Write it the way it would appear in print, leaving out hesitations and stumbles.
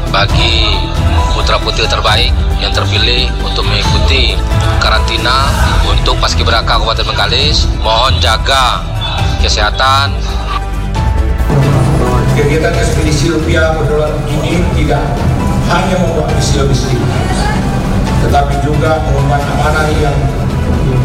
bagi putra-putri terbaik yang terpilih untuk mengikuti karantina untuk Paskibraka Kabupaten Bengkalis. Mohon jaga kesehatan. Kegiatan ekspedisi rupiah berdolar ini tidak hanya membuat misi logistik, tetapi juga mengemban amanah yang